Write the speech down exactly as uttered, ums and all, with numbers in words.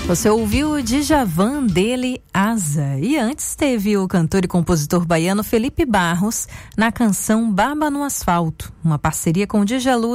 Você ouviu o Djavan dele, Asa. E antes teve o cantor e compositor baiano Felipe Barros na canção Barba no Asfalto, uma parceria com o Djalú